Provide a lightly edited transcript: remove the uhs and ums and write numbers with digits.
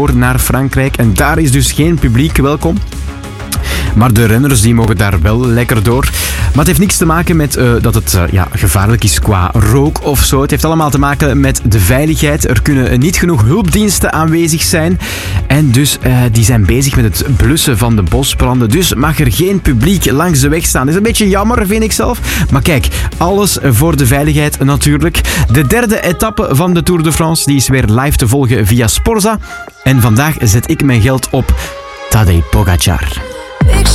door naar Frankrijk. En daar is dus geen publiek welkom. Maar de renners die mogen daar wel lekker door. Maar het heeft niks te maken met dat het gevaarlijk is qua rook of zo. Het heeft allemaal te maken met de veiligheid. Er kunnen niet genoeg hulpdiensten aanwezig zijn. En dus die zijn bezig met het blussen van de bosbranden. Dus mag er geen publiek langs de weg staan. Dat is een beetje jammer, vind ik zelf. Maar kijk, alles voor de veiligheid natuurlijk. De derde etappe van de Tour de France die is weer live te volgen via Sporza. En vandaag zet ik mijn geld op Tadej Pogačar. Ik